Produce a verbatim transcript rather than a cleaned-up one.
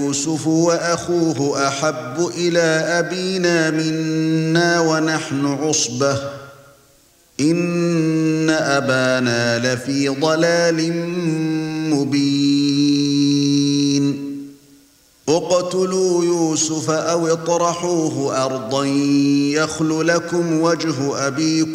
يوسف وأخوه أحب إلى أبينا منا ونحن عصبة إن أبانا لفي ضلال مبين اقتلوا يوسف أو اطرحوه أرضا يخل لكم وجه أبيكم